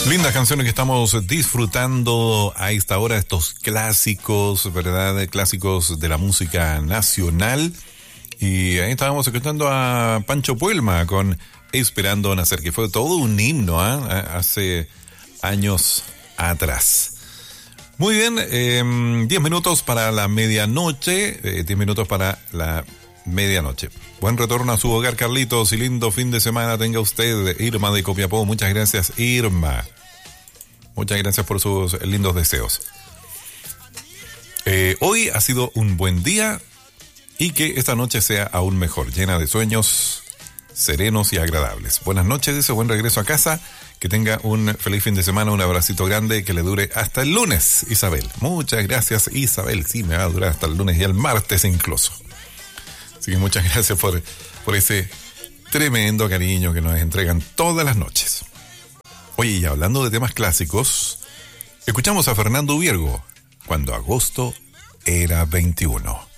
Lindas canciones que estamos disfrutando a esta hora, estos clásicos, ¿verdad? Clásicos de la música nacional. Y ahí estábamos escuchando a Pancho Puelma con Esperando Nacer, que fue todo un himno, hace años atrás. Muy bien, 10 minutos para la medianoche, 10 minutos para la medianoche. Buen retorno a su hogar, Carlitos, y lindo fin de semana tenga usted. Irma de Copiapó, muchas gracias, Irma. Muchas gracias por sus lindos deseos. Hoy ha sido un buen día y que esta noche sea aún mejor, llena de sueños serenos y agradables. Buenas noches, dice, buen regreso a casa, que tenga un feliz fin de semana, un abracito grande que le dure hasta el lunes, Isabel. Muchas gracias, Isabel. Sí, me va a durar hasta el lunes y el martes incluso. Así que muchas gracias por ese tremendo cariño que nos entregan todas las noches. Oye, y hablando de temas clásicos, escuchamos a Fernando Viergo, Cuando agosto era 21.